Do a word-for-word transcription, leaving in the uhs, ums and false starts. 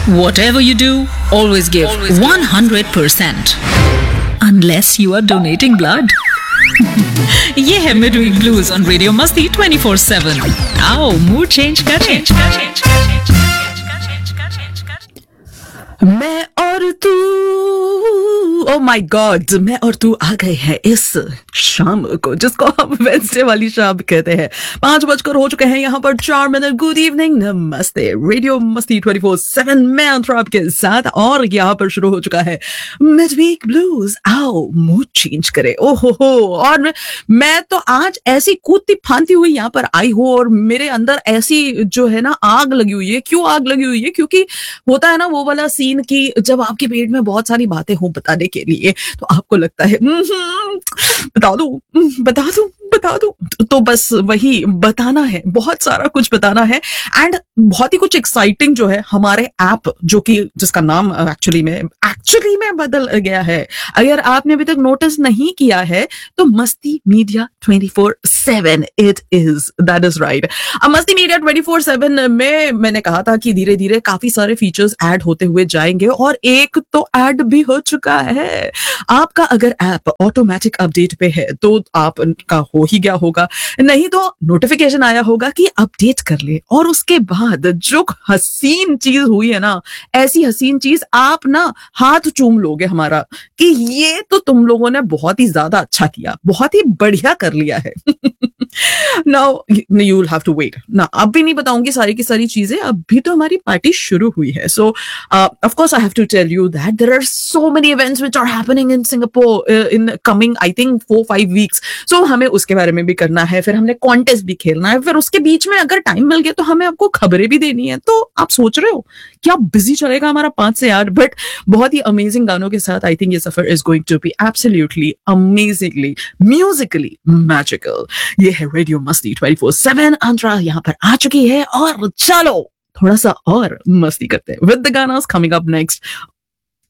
Whatever you do, always give always one hundred percent. Unless you are donating blood. ये है Midweek Blues on Radio Masti twenty four seven. आओ mood change करें. मैं और तू, oh my God, मैं और तू आ गए हैं इस शाम को, जिसको हम वेडनेसडे वाली शाम कहते हैं. पांच बजकर हो चुके हैं यहाँ पर चार मिनट. गुड इवनिंग, नमस्ते. रेडियो मस्ती ट्वेंटी फोर सेवन में अंतरा आपके साथ, और यहाँ पर शुरू हो चुका है मिडवीक ब्लूज. आओ मूड चेंज करे. ओहो हो. और मैं तो आज ऐसी कूदती फांती हुई यहाँ पर आई हूँ, और मेरे अंदर ऐसी जो है ना आग लगी हुई है. क्यों आग लगी हुई है? क्योंकि होता है ना वो वाला सीन कि जब आपके पेट में बहुत सारी बातें हो बताने के लिए, तो आपको लगता है बता दूं बता दूं बता दूं तो बस वही बताना है, बहुत सारा कुछ बताना है. एंड बहुत ही कुछ एक्साइटिंग जो है हमारे ऐप, जो कि जिसका नाम एक्चुअली में एक्चुअली में बदल गया है. अगर आपने अभी तक नोटिस नहीं किया है तो मस्ती media twenty four seven it is, that is right. अब मस्ती मीडिया ट्वेंटी फोर सेवन में मैंने कहा था कि धीरे धीरे काफी सारे फीचर्स ऐड होते हुए जाएंगे, और एक तो ऐड भी हो चुका है. आपका अगर ऐप ऑटोमेटिक अपडेट पे है तो आपका हो ही गया होगा, नहीं तो नोटिफिकेशन आया होगा कि अपडेट कर ले. और उसके बाद जो हसीन चीज हुई है ना, ऐसी हसीन चीज, आप ना हाथ चूम लोगे हमारा कि ये तो तुम लोगों ने बहुत ही ज्यादा अच्छा किया, बहुत ही बढ़िया कर लिया है. Now you will have to wait ना. अब भी नहीं बताऊंगी सारी की सारी चीजें, अभी तो हमारी पार्टी शुरू हुई है. सो of course I have to tell you that there are so many events which are happening in Singapore in coming I think four five weeks. सो हमें उसके बारे में भी करना है, फिर हमने कॉन्टेस्ट भी खेलना है, फिर उसके बीच में अगर टाइम मिल गया तो हमें आपको खबरें भी देनी है. तो आप सोच रहे हो क्या बिजी चलेगा हमारा पांच से आठ, बट बहुत ही अमेजिंग गानों के साथ आई थिंक ये सफर is going to be absolutely amazingly Musically magical. ये है रेडियो मस्ती ट्वेंटी फोर सेवन. अंतरा यहाँ पर आ चुकी है, और चलो थोड़ा सा और मस्ती करते हैं with the गानास coming up next